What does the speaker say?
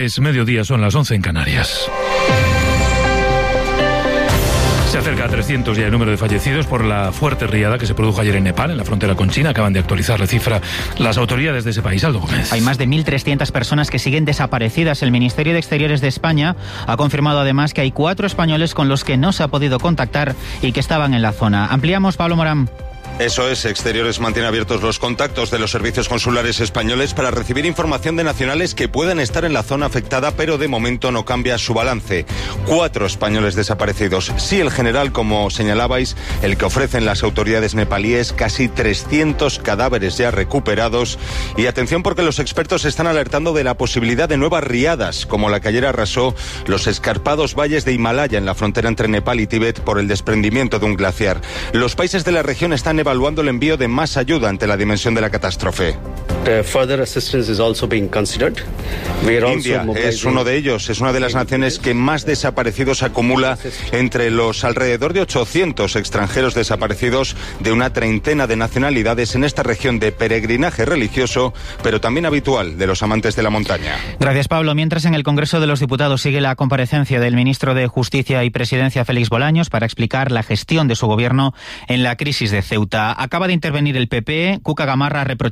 Es mediodía, son las 11 en Canarias. Se acerca a 300 ya el número de fallecidos por la fuerte riada que se produjo ayer en Nepal, en la frontera con China. Acaban de actualizar la cifra las autoridades de ese país. Aldo Gómez. Hay más de 1.300 personas que siguen desaparecidas. El Ministerio de Exteriores de España ha confirmado además que hay 4 españoles con los que no se ha podido contactar y que estaban en la zona. Ampliamos, Pablo Morán. Eso es, Exteriores mantiene abiertos los contactos de los servicios consulares españoles para recibir información de nacionales que puedan estar en la zona afectada, pero de momento no cambia su balance. 4 españoles desaparecidos. Sí, el general, como señalabais, el que ofrecen las autoridades nepalíes, casi 300 cadáveres ya recuperados. Y atención, porque los expertos están alertando de la posibilidad de nuevas riadas, como la que ayer arrasó los escarpados valles de Himalaya en la frontera entre Nepal y Tíbet por el desprendimiento de un glaciar. Los países de la región están evaluando el envío de más ayuda ante la dimensión de la catástrofe. India es uno de ellos, es una de las naciones que más desaparecidos acumula, entre los alrededor de 800 extranjeros desaparecidos de una treintena de nacionalidades en esta región de peregrinaje religioso, pero también habitual de los amantes de la montaña. Gracias, Pablo. Mientras en el Congreso de los Diputados sigue la comparecencia del ministro de Justicia y Presidencia, Félix Bolaños, para explicar la gestión de su gobierno en la crisis de Ceuta. Acaba de intervenir el PP. Cuca Gamarra